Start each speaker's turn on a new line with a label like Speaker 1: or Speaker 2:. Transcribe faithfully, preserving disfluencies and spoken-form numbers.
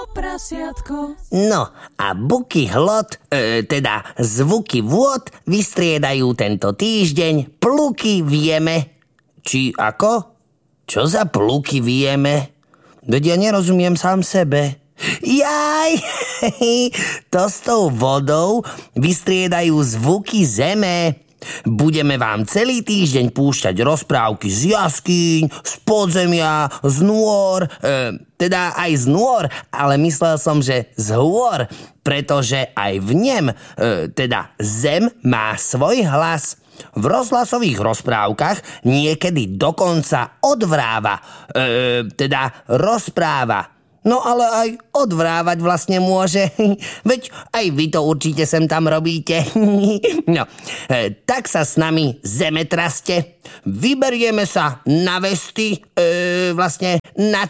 Speaker 1: Prasiatko.
Speaker 2: No a buky hlod, e, teda zvuky vôd, vystriedajú tento týždeň pluky vieme. Či ako? Čo za pluky vieme? Veď ja nerozumiem sám sebe. Jaj, to s tou vodou vystriedajú zvuky zeme. Budeme vám celý týždeň púšťať rozprávky z jaskýň, z podzemia, z nôr, e, teda aj z nôr, ale myslel som, že z hôr, pretože aj v nem, e, teda zem má svoj hlas. V rozhlasových rozprávkach niekedy dokonca odvráva, e, teda rozpráva. No ale aj odvrávať vlastne môže. Veď aj vy to určite sem tam robíte. No, e, tak sa s nami zemetraste. Vyberieme sa na vesty, e, vlastne na